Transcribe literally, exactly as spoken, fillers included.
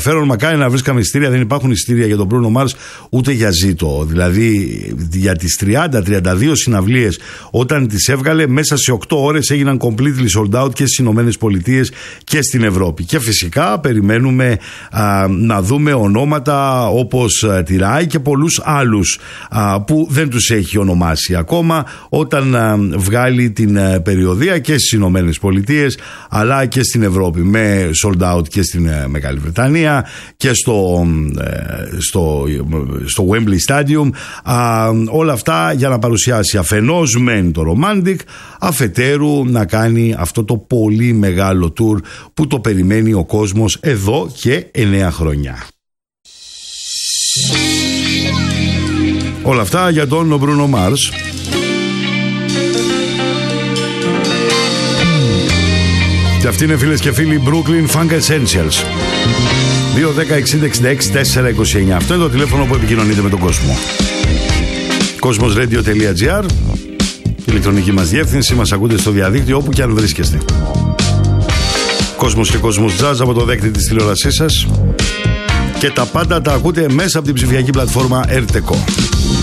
ενδιαφέρον. Μακάρι να βρίσκαμε εισιτήρια. Δεν υπάρχουν εισιτήρια για τον Bruno Mars ούτε για ζήτο. Δηλαδή για τις τριάντα τριάντα δύο συναυλίες όταν τις έβγαλε, μέσα σε οκτώ ώρες έγιναν completely sold out και στις Ηνωμένες Πολιτείες και στην Ευρώπη. Και φυσικά περιμένουμε α, να δούμε ονόματα όπως τη Ράι και πολλούς άλλους α, που δεν τους έχει ονομάσει ακόμα, όταν α, βγάλει την α, περιοδεία και στις Ηνωμένες Πολιτείες αλλά και στην Ευρώπη, με sold out και στην α, Μεγάλη Βρετανία και στο, ε, στο, στο Wembley Stadium. Α, όλα αυτά για να παρουσιάσει αφενός μεν το Romantic, αφετέρου να κάνει αυτό το πολύ μεγάλο tour που το περιμένει ο κόσμος εδώ και εννέα χρόνια. Όλα αυτά για τον Bruno Mars. Και αυτοί είναι, φίλες και φίλοι, Brooklyn Funk Essentials. δύο δέκα εξήντα εξήντα έξι τετρακόσια είκοσι εννιά. Αυτό είναι το τηλέφωνο που επικοινωνείτε με τον κόσμο. Cosmosradio.gr, η ηλεκτρονική μας διεύθυνση. Μας ακούτε στο διαδίκτυο όπου και αν βρίσκεστε. Κόσμος και Κόσμος Jazz από το δέκτη της τηλεόρασής σας. Και τα πάντα τα ακούτε μέσα από την ψηφιακή πλατφόρμα Ερτεκό.